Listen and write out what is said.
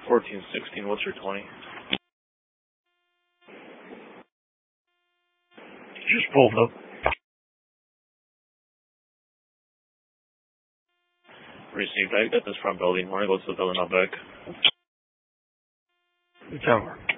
1416, what's your 20? Just pulled up. Received. I got this front building. We're going to go to the building out back. It's over.